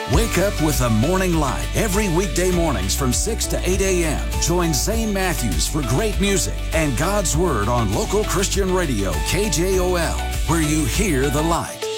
Wake up with the morning light every weekday mornings from 6 to 8 a.m. Join Zane Matthews for great music and God's Word on local Christian radio KJOL, where you hear the light.